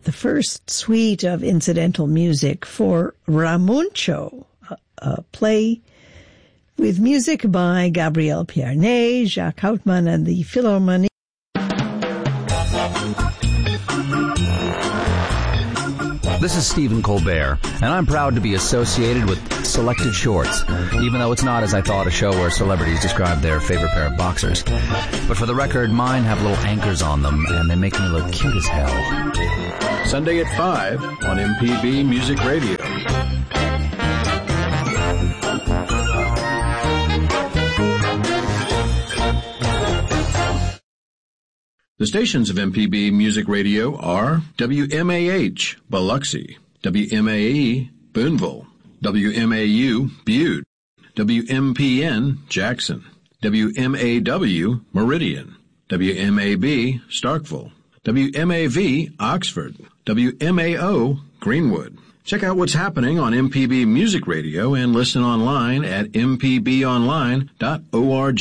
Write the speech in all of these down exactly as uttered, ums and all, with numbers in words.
the first suite of incidental music for Ramuncho, a, a play with music by Gabriel Pierné, Jacques Hautman, and the Philharmonie. This is Stephen Colbert, and I'm proud to be associated with Selected Shorts, even though it's not, as I thought, a show where celebrities describe their favorite pair of boxers. But for the record, mine have little anchors on them, and they make me look cute as hell. Sunday at five on M P B Music Radio. The stations of M P B Music Radio are W M A H, Biloxi, W M A E, Boonville, W M A U, Butte, W M P N, Jackson, W M A W, Meridian, W M A B, Starkville, W M A V, Oxford, W M A O, Greenwood. Check out what's happening on M P B Music Radio and listen online at m p b online dot org.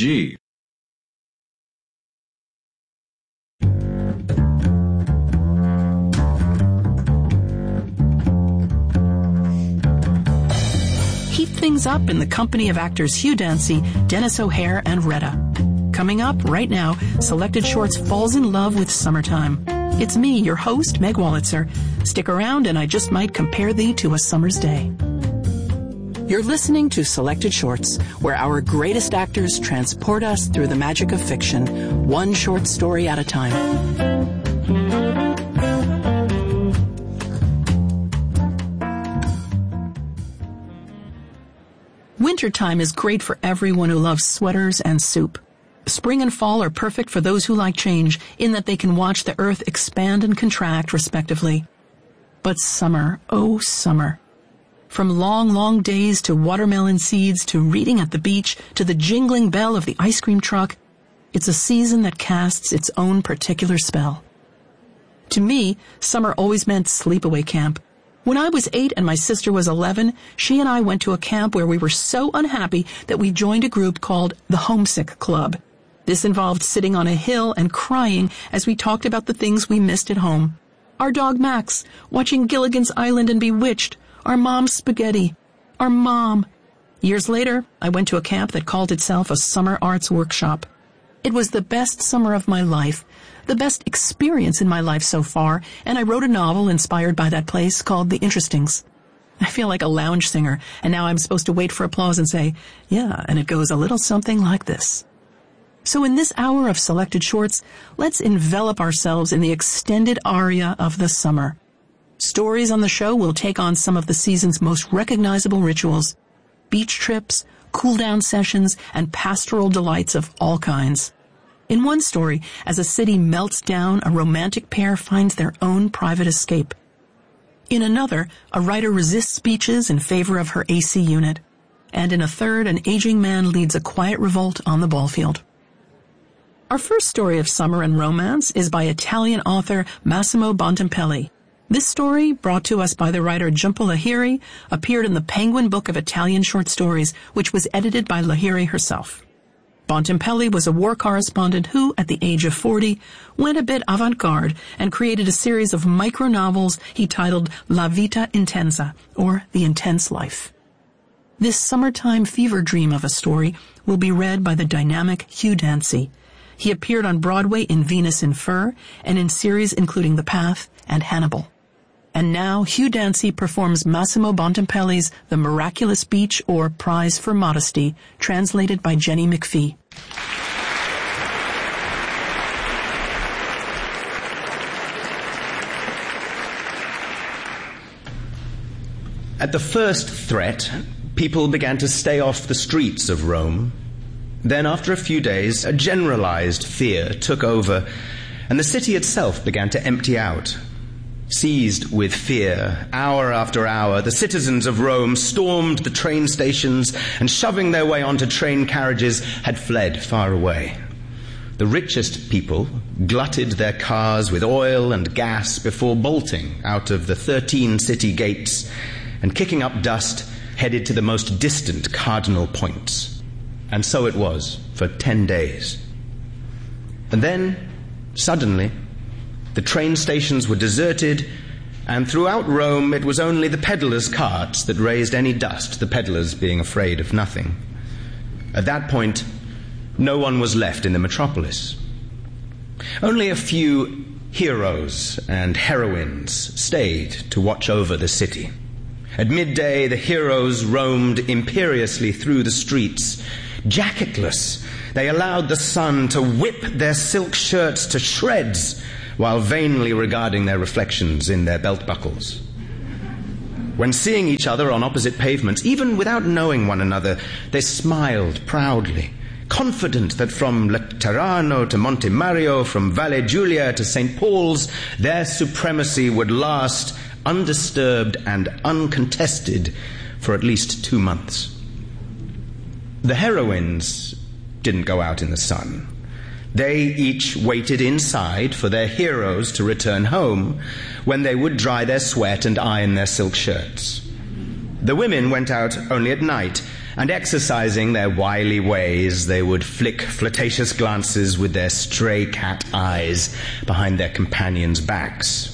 Heat things up in the company of actors Hugh Dancy, Dennis O'Hare, and Retta. Coming up right now, Selected Shorts falls in love with summertime. It's me, your host, Meg Wolitzer. Stick around and I just might compare thee to a summer's day. You're listening to Selected Shorts, where our greatest actors transport us through the magic of fiction, one short story at a time. Wintertime is great for everyone who loves sweaters and soup. Spring and fall are perfect for those who like change, in that they can watch the earth expand and contract, respectively. But summer, oh summer. From long, long days to watermelon seeds to reading at the beach to the jingling bell of the ice cream truck, it's a season that casts its own particular spell. To me, summer always meant sleepaway camp. When I was eight and my sister was eleven, she and I went to a camp where we were so unhappy that we joined a group called the Homesick Club. This involved sitting on a hill and crying as we talked about the things we missed at home. Our dog Max, watching Gilligan's Island and Bewitched, our mom's spaghetti, our mom. Years later, I went to a camp that called itself a summer arts workshop. It was the best summer of my life, the best experience in my life so far, and I wrote a novel inspired by that place called The Interestings. I feel like a lounge singer, and now I'm supposed to wait for applause and say, yeah, and it goes a little something like this. So in this hour of Selected Shorts, let's envelop ourselves in the extended aria of the summer. Stories on the show will take on some of the season's most recognizable rituals, beach trips, cool-down sessions, and pastoral delights of all kinds. In one story, as a city melts down, a romantic pair finds their own private escape. In another, a writer resists beaches in favor of her A C unit. And in a third, an aging man leads a quiet revolt on the ball field. Our first story of summer and romance is by Italian author Massimo Bontempelli. This story, brought to us by the writer Jhumpa Lahiri, appeared in the Penguin Book of Italian Short Stories, which was edited by Lahiri herself. Bontempelli was a war correspondent who, at the age of forty, went a bit avant-garde and created a series of micro-novels he titled La Vita Intensa, or The Intense Life. This summertime fever dream of a story will be read by the dynamic Hugh Dancy. He appeared on Broadway in Venus in Fur and in series including The Path and Hannibal. And now Hugh Dancy performs Massimo Bontempelli's The Miraculous Beach, or Prize for Modesty, translated by Jenny McPhee. At the first threat, people began to stay off the streets of Rome. Then, after a few days, a generalized fear took over, and the city itself began to empty out. Seized with fear, hour after hour, the citizens of Rome stormed the train stations and, shoving their way onto train carriages, had fled far away. The richest people glutted their cars with oil and gas before bolting out of the thirteen city gates and, kicking up dust, headed to the most distant cardinal points. And so it was for ten days. And then, suddenly, the train stations were deserted and throughout Rome it was only the peddlers' carts that raised any dust, the peddlers being afraid of nothing. At that point, no one was left in the metropolis. Only a few heroes and heroines stayed to watch over the city. At midday, the heroes roamed imperiously through the streets. Jacketless, they allowed the sun to whip their silk shirts to shreds while vainly regarding their reflections in their belt buckles. When seeing each other on opposite pavements, even without knowing one another, they smiled proudly, confident that from Laterano to Monte Mario, from Valle Giulia to Saint Paul's, their supremacy would last undisturbed and uncontested for at least two months. The heroines didn't go out in the sun. They each waited inside for their heroes to return home, when they would dry their sweat and iron their silk shirts. The women went out only at night, and exercising their wily ways, they would flick flirtatious glances with their stray cat eyes behind their companions' backs.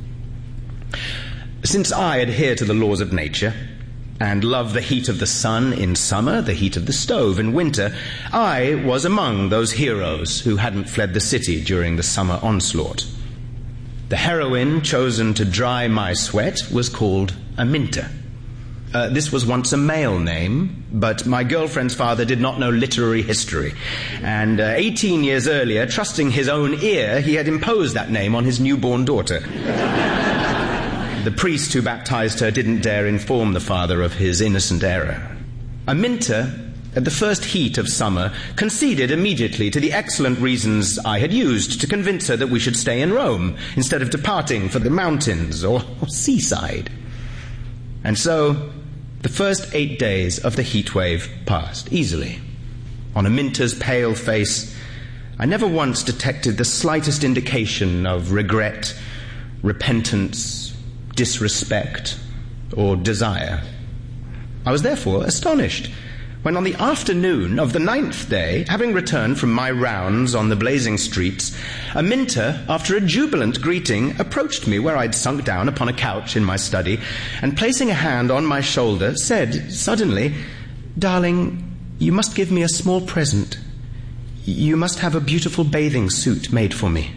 Since I adhere to the laws of nature and love the heat of the sun in summer, the heat of the stove in winter, I was among those heroes who hadn't fled the city during the summer onslaught. The heroine chosen to dry my sweat was called Aminta. Uh, this was once a male name, but my girlfriend's father did not know literary history, and uh, eighteen years earlier, trusting his own ear, he had imposed that name on his newborn daughter. The priest who baptized her didn't dare inform the father of his innocent error. Aminta, at the first heat of summer, conceded immediately to the excellent reasons I had used to convince her that we should stay in Rome instead of departing for the mountains or, or seaside. And so, the first eight days of the heat wave passed easily. On Aminta's pale face, I never once detected the slightest indication of regret, repentance, disrespect, or desire. I was therefore astonished when on the afternoon of the ninth day, having returned from my rounds on the blazing streets, Aminta, after a jubilant greeting, approached me where I'd sunk down upon a couch in my study, and placing a hand on my shoulder, said suddenly, "Darling, you must give me a small present. You must have a beautiful bathing suit made for me."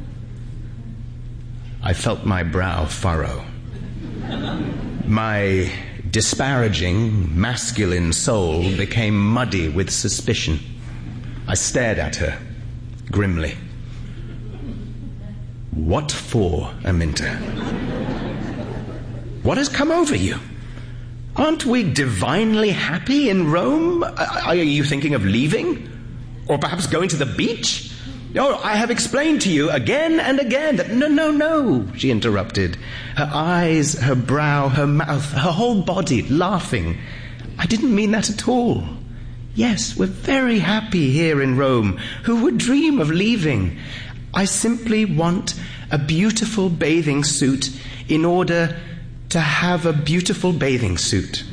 I felt my brow furrow. My disparaging, masculine soul became muddy with suspicion. I stared at her, grimly. "What for, Aminta? What has come over you? Aren't we divinely happy in Rome? Are you thinking of leaving? Or perhaps going to the beach? Oh, I have explained to you again and again that..." "No, no, no," she interrupted, her eyes, her brow, her mouth, her whole body laughing. "I didn't mean that at all. Yes, we're very happy here in Rome. Who would dream of leaving? I simply want a beautiful bathing suit in order to have a beautiful bathing suit.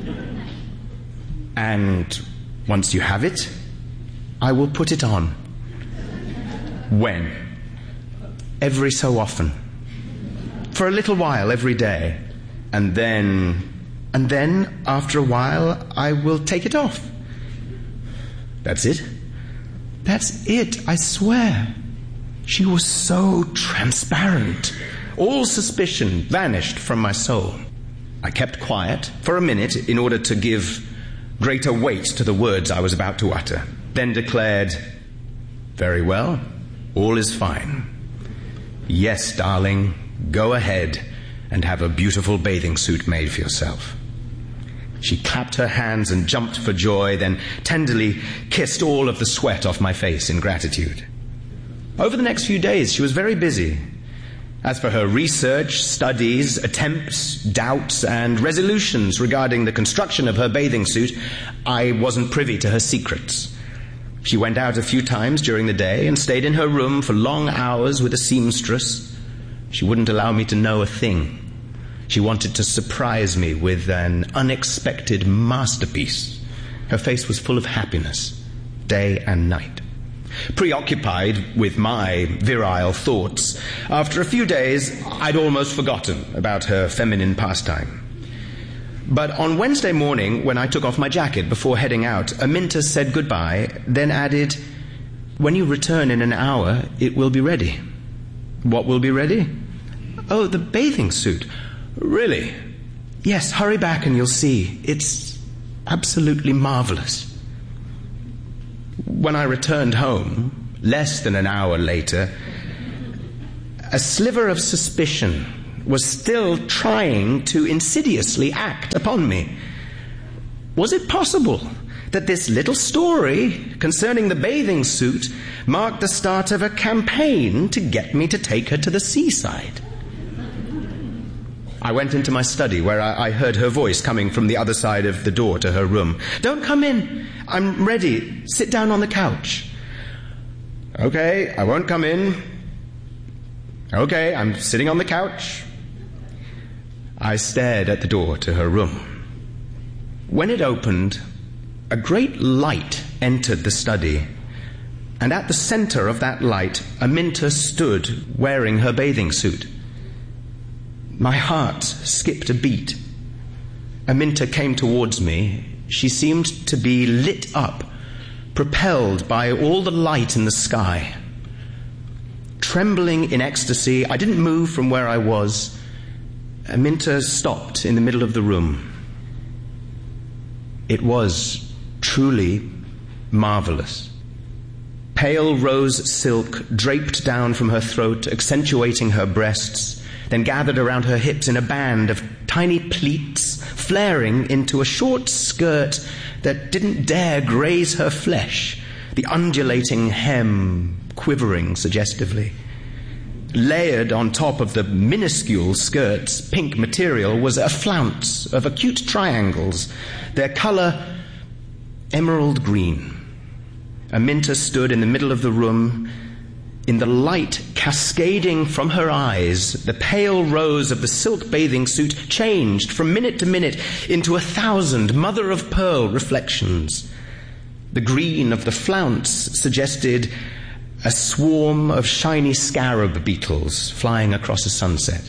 And once you have it, I will put it on." "When?" "Every so often. For a little while every day. And then... and then, after a while, I will take it off." "That's it?" "That's it, I swear." She was so transparent. All suspicion vanished from my soul. I kept quiet for a minute in order to give greater weight to the words I was about to utter, then declared, "Very well. All is fine. Yes, darling, go ahead and have a beautiful bathing suit made for yourself." She clapped her hands and jumped for joy, then tenderly kissed all of the sweat off my face in gratitude. Over the next few days, she was very busy. As for her research, studies, attempts, doubts, and resolutions regarding the construction of her bathing suit, I wasn't privy to her secrets. She went out a few times during the day and stayed in her room for long hours with a seamstress. She wouldn't allow me to know a thing. She wanted to surprise me with an unexpected masterpiece. Her face was full of happiness, day and night. Preoccupied with my virile thoughts, after a few days, I'd almost forgotten about her feminine pastime. But on Wednesday morning, when I took off my jacket before heading out, Aminta said goodbye, then added, "When you return in an hour, it will be ready." "What will be ready?" "Oh, the bathing suit." "Really?" "Yes, hurry back and you'll see. It's absolutely marvelous." When I returned home, less than an hour later, a sliver of suspicion was still trying to insidiously act upon me. Was it possible that this little story concerning the bathing suit marked the start of a campaign to get me to take her to the seaside? I went into my study, where I, I heard her voice coming from the other side of the door to her room. "Don't come in. I'm ready. Sit down on the couch." "Okay, I won't come in." "Okay, I'm sitting on the couch." I stared at the door to her room. When it opened, a great light entered the study, and at the center of that light, Aminta stood wearing her bathing suit. My heart skipped a beat. Aminta came towards me. She seemed to be lit up, propelled by all the light in the sky. Trembling in ecstasy, I didn't move from where I was. Aminta stopped in the middle of the room. It was truly marvelous. Pale rose silk draped down from her throat, accentuating her breasts, then gathered around her hips in a band of tiny pleats, flaring into a short skirt that didn't dare graze her flesh, the undulating hem quivering suggestively. Layered on top of the minuscule skirt's pink material was a flounce of acute triangles, their color emerald green. Aminta stood in the middle of the room. In the light cascading from her eyes, the pale rose of the silk bathing suit changed from minute to minute into a thousand mother-of-pearl reflections. The green of the flounce suggested a swarm of shiny scarab beetles flying across a sunset.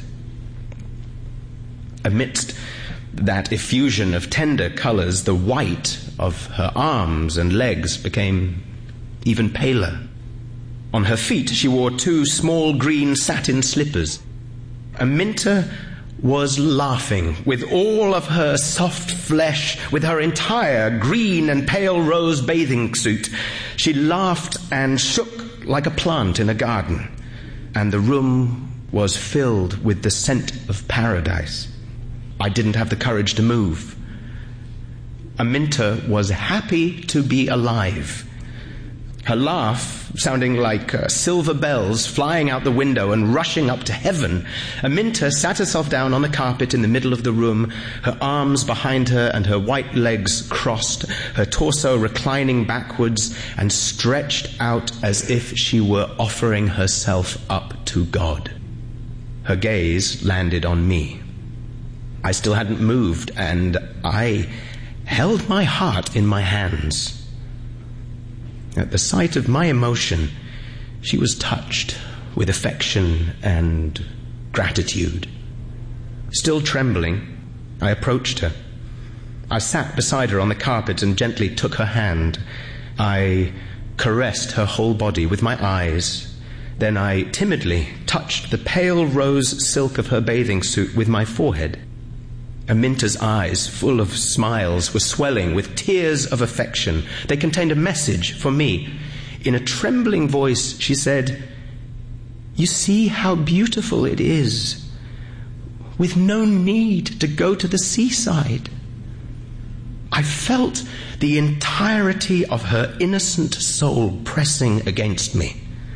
Amidst that effusion of tender colors, the white of her arms and legs became even paler. On her feet, she wore two small green satin slippers. Aminta was laughing with all of her soft flesh, with her entire green and pale rose bathing suit. She laughed and shook like a plant in a garden, and the room was filled with the scent of paradise. I didn't have the courage to move. Aminta was happy to be alive. Her laugh, sounding like uh, silver bells flying out the window and rushing up to heaven. Aminta sat herself down on the carpet in the middle of the room, her arms behind her and her white legs crossed, her torso reclining backwards and stretched out as if she were offering herself up to God. Her gaze landed on me. I still hadn't moved, and I held my heart in my hands. At the sight of my emotion, she was touched with affection and gratitude. Still trembling, I approached her. I sat beside her on the carpet and gently took her hand. I caressed her whole body with my eyes. Then I timidly touched the pale rose silk of her bathing suit with my forehead. Aminta's eyes, full of smiles, were swelling with tears of affection. They contained a message for me. In a trembling voice, she said, "You see how beautiful it is, with no need to go to the seaside." I felt the entirety of her innocent soul pressing against me.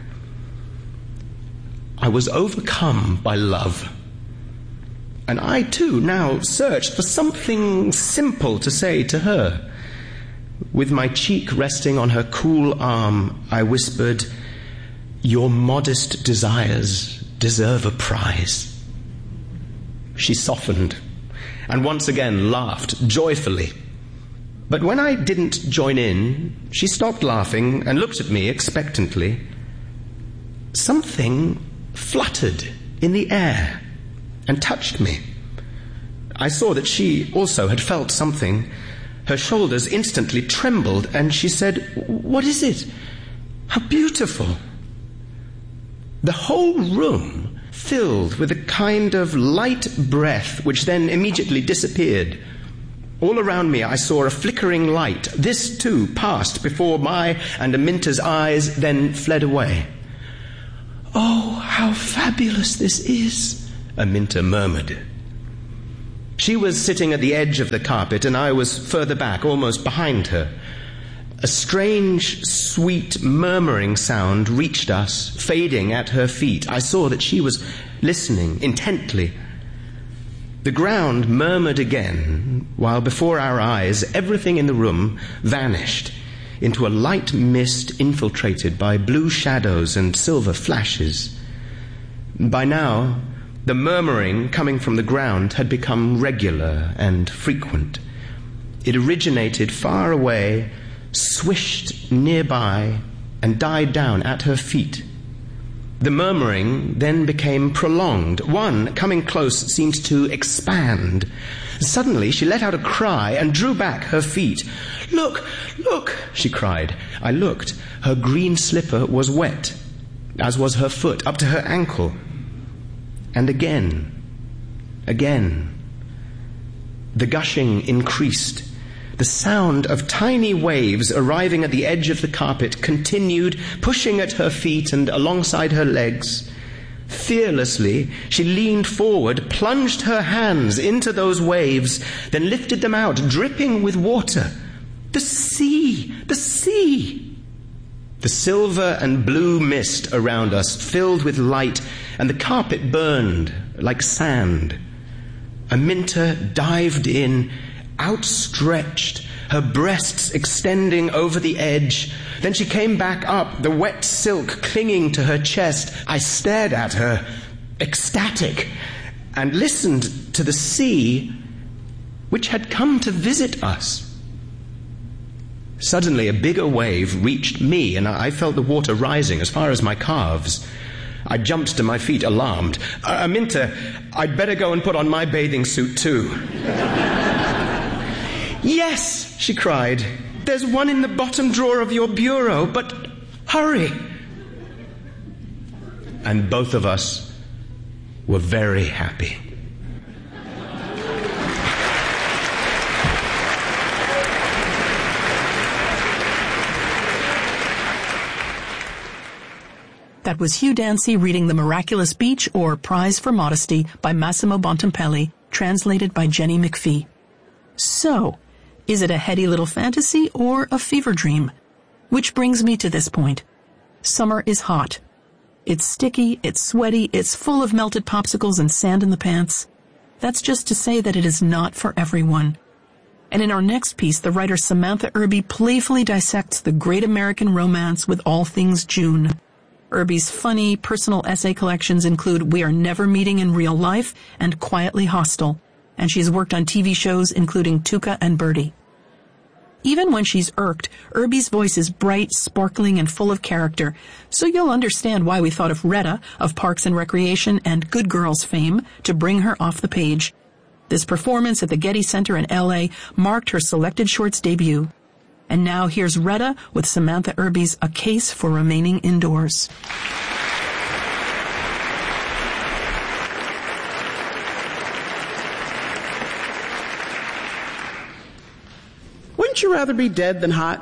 I was overcome by love. And I, too, now searched for something simple to say to her. With my cheek resting on her cool arm, I whispered, "Your modest desires deserve a prize." She softened and once again laughed joyfully. But when I didn't join in, she stopped laughing and looked at me expectantly. Something fluttered in the air and touched me. I saw that she also had felt something. Her shoulders instantly trembled, and she said, "What is it? How beautiful!" The whole room filled with a kind of light breath, which then immediately disappeared. All around me I saw a flickering light. This, too, passed before my and Aminta's eyes, then fled away. "Oh, how fabulous this is," Aminta murmured. She was sitting at the edge of the carpet, and I was further back, almost behind her. A strange, sweet, murmuring sound reached us, fading at her feet. I saw that she was listening intently. The ground murmured again, while before our eyes everything in the room vanished into a light mist infiltrated by blue shadows and silver flashes. By now, the murmuring coming from the ground had become regular and frequent. It originated far away, swished nearby, and died down at her feet. The murmuring then became prolonged. One, coming close, seemed to expand. Suddenly she let out a cry and drew back her feet. "Look, look," she cried. I looked. Her green slipper was wet, as was her foot up to her ankle. And again, again. The gushing increased. The sound of tiny waves arriving at the edge of the carpet continued, pushing at her feet and alongside her legs. Fearlessly, she leaned forward, plunged her hands into those waves, then lifted them out, dripping with water. The sea! The sea! The silver and blue mist around us filled with light, and the carpet burned like sand. Aminta dived in, outstretched, her breasts extending over the edge. Then she came back up, the wet silk clinging to her chest. I stared at her, ecstatic, and listened to the sea, which had come to visit us. Suddenly a bigger wave reached me, and I felt the water rising as far as my calves. I jumped to my feet, alarmed. Uh, Aminta, I'd better go and put on my bathing suit too. "Yes," she cried. "There's one in the bottom drawer of your bureau, but hurry." And both of us were very happy. That was Hugh Dancy reading The Miraculous Beach, or Prize for Modesty, by Massimo Bontempelli, translated by Jenny McPhee. So, is it a heady little fantasy or a fever dream? Which brings me to this point. Summer is hot. It's sticky, it's sweaty, it's full of melted popsicles and sand in the pants. That's just to say that it is not for everyone. And in our next piece, the writer Samantha Irby playfully dissects the great American romance with all things June. Irby's funny, personal essay collections include We Are Never Meeting in Real Life and Quietly Hostile, and she's worked on T V shows including Tuca and Birdie. Even when she's irked, Irby's voice is bright, sparkling, and full of character, so you'll understand why we thought of Retta of Parks and Recreation and Good Girls fame to bring her off the page. This performance at the Getty Center in L A marked her selected shorts debut. And now here's Retta with Samantha Irby's A Case for Remaining Indoors. Wouldn't you rather be dead than hot?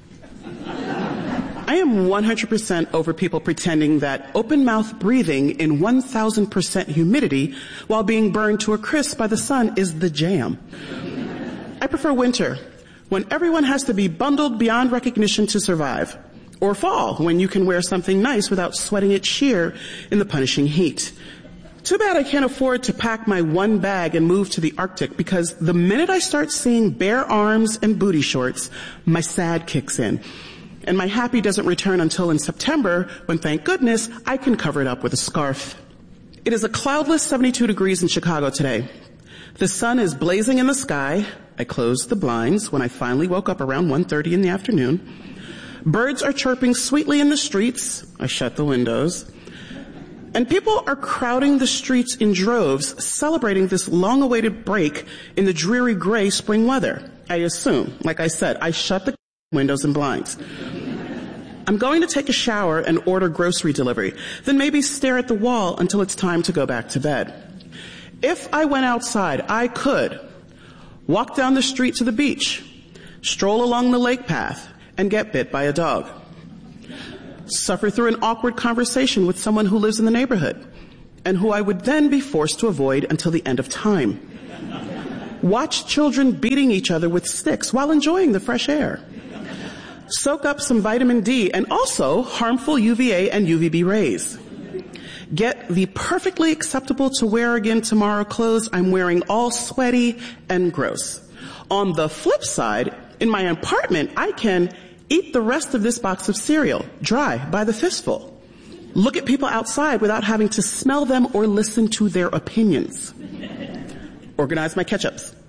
I am one hundred percent over people pretending that open-mouth breathing in one thousand percent humidity while being burned to a crisp by the sun is the jam. I prefer winter, when everyone has to be bundled beyond recognition to survive. Or fall, when you can wear something nice without sweating it sheer in the punishing heat. Too bad I can't afford to pack my one bag and move to the Arctic, because the minute I start seeing bare arms and booty shorts, my sad kicks in. And my happy doesn't return until in September, when, thank goodness, I can cover it up with a scarf. It is a cloudless seventy-two degrees in Chicago today. The sun is blazing in the sky, I closed the blinds when I finally woke up around one thirty in the afternoon. Birds are chirping sweetly in the streets. I shut the windows. And people are crowding the streets in droves, celebrating this long-awaited break in the dreary gray spring weather. I assume, like I said, I shut the windows and blinds. I'm going to take a shower and order grocery delivery, then maybe stare at the wall until it's time to go back to bed. If I went outside, I could walk down the street to the beach, stroll along the lake path, and get bit by a dog. Suffer through an awkward conversation with someone who lives in the neighborhood, and who I would then be forced to avoid until the end of time. Watch children beating each other with sticks while enjoying the fresh air. Soak up some vitamin D and also harmful U V A and U V B rays. Get the perfectly acceptable to wear again tomorrow clothes I'm wearing all sweaty and gross. On the flip side, in my apartment, I can eat the rest of this box of cereal, dry, by the fistful. Look at people outside without having to smell them or listen to their opinions. Organize my ketchups.